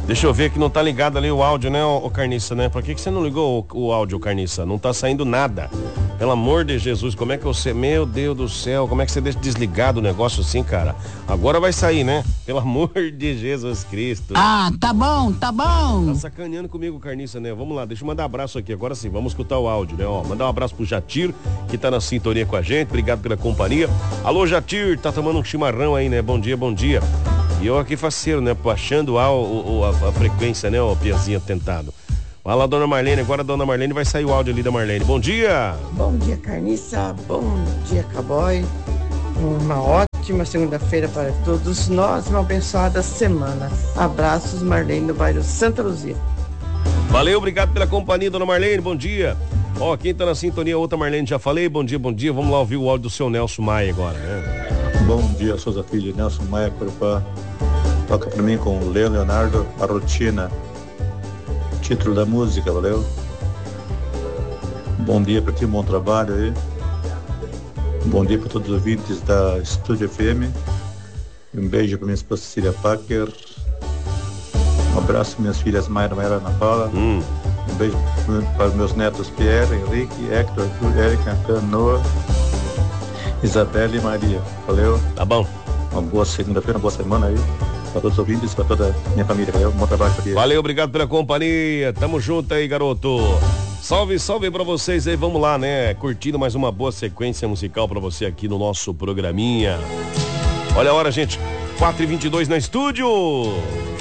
Deixa eu ver que não tá ligado ali o áudio, né, ô Carniça, né? Por que você não ligou o áudio, Carniça? Não tá saindo nada. Pelo amor de Jesus, como é que você... Meu Deus do céu, como é que você deixa desligado o negócio assim, cara? Agora vai sair, né? Pelo amor de Jesus Cristo. Ah, tá bom, tá bom. Tá sacaneando comigo, Carniça, né? Vamos lá, deixa eu mandar um abraço aqui. Agora sim, vamos escutar o áudio, né? Ó, mandar um abraço pro Jatir, que tá na sintonia com a gente. Obrigado pela companhia. Alô, Jatir, tá tomando um chimarrão aí, né? Bom dia, bom dia. E eu aqui faceiro, né? Baixando a frequência, né? Ó, Piazinha tentado. Vai lá, dona Marlene. Agora a dona Marlene vai sair o áudio ali da Marlene. Bom dia! Bom dia, Carniça. Bom dia, Cowboy. Uma ótima segunda-feira para todos nós. Uma abençoada semana. Abraços, Marlene, do bairro Santa Luzia. Valeu, obrigado pela companhia, dona Marlene. Bom dia. Ó, quem tá na sintonia, outra Marlene, já falei. Bom dia, bom dia. Vamos lá ouvir o áudio do seu Nelson Maia agora, né? Bom dia, Souza Filho, Nelson Maia, Corupá. Toca pra mim com o Leonardo, a rotina. Título da música, valeu? Bom dia pra ti, bom trabalho aí. Bom dia pra todos os ouvintes da Estúdio FM. Um beijo pra minha esposa Cecília Packer. Um abraço para minhas filhas Mayra e Ana Paula. Um beijo para os meus netos Pierre, Henrique, Hector, Érica, Noah, Isabela e Maria. Valeu? Tá bom. Uma boa segunda-feira, uma boa semana aí. Para todos os ouvintes, para toda a minha família. Valeu? Bom trabalho para ti. Valeu, obrigado pela companhia. Tamo junto aí, garoto. Salve, salve pra vocês aí. Vamos lá, né? Curtindo mais uma boa sequência musical pra você aqui no nosso programinha. Olha a hora, gente. 4h22 na estúdio.